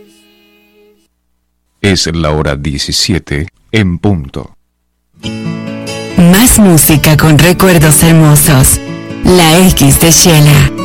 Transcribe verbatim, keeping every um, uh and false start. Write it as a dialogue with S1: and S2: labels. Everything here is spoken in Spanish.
S1: Es la hora diecisiete, en punto.
S2: Más música con recuerdos hermosos. La X de Shela.